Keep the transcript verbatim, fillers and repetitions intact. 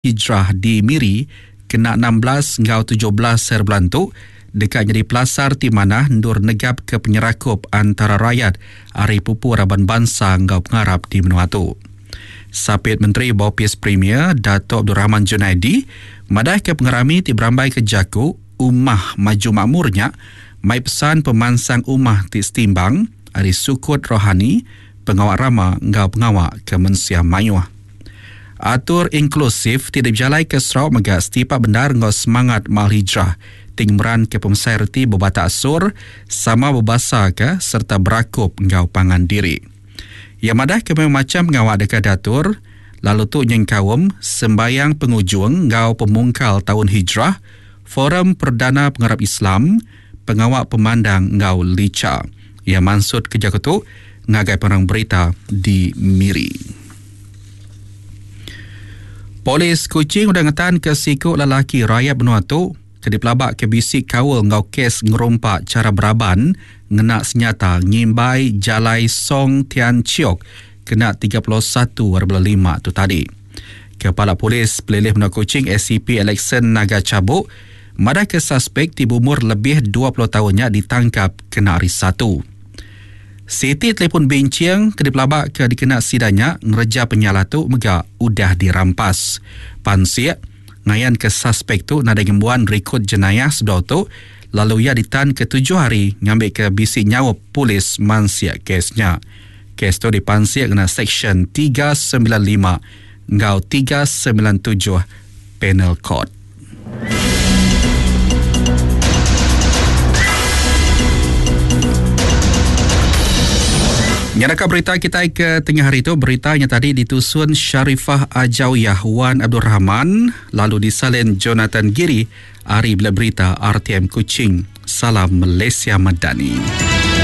Hijrah di Miri kena enam belas hingga tujuh belas hari bulan tu dekat jadi pelasar ti manah Nur Negap ke penyerakup antara rakyat Hari Pupu Raban Bangsa hingga pengarap di menua tu. Sapit Menteri Baupis Premier Dato' Abdul Rahman Junaidi madah ke pengerami ti berambai ke Jaku Umah Maju Makmurnya mai pesan pemansang umah ti setimbang Hari Sukut Rohani pengawak rama ngau pengawak ke Mensia Mayuah. Atur inklusif tidak berjalai ke Sarawak megak setiap bendar ngau semangat mal hijrah tingmeran ke pemesai reti berbata asur sama berbasa ke serta berakup ngau pangan diri. Yang madah ke macam ngawak dekat datur lalu tu nyengkawum sembayang pengujung ngau pemungkal tahun hijrah Forum Perdana Pengarap Islam pengawak pemandang ngau lica. Yang maksud kerja ketuk ngagai perang berita di Miri. Polis Kuching udah ngetan ke sikuk lelaki rakyat benua tu kedipelabak ke bisik kawal ngau kes ngerompak cara beraban ngena senjata ngimbai Jalai Song Tian Chiok kena tiga puluh satu warga lima tu tadi. Kepala Polis Pelilih Benua Kuching S C P Alexan Naga Cabuk madah ke suspek di umur lebih dua puluh tahunnya ditangkap kena hari satu. Siti telefon bincang ke dipelabak ke dikena sidanya ngereja penyala tu mega udah dirampas. Pansiak ngayan ke suspek tu nada gembuan rekod jenayah sebelum tu lalu ia ditan ke tujuh hari ngambil ke bisi nyawa polis mansiak kesnya. Kes tu dipansiak kena Seksyen tiga sembilan lima ngau tiga sembilan tujuh Penal Code. Nyadakah berita kita ke tengah hari itu, beritanya tadi ditusun Syarifah Ajawiyah Wan Abdul Rahman, lalu disalin Jonathan Giri, Ari bila berita R T M Kuching. Salam Malaysia Madani.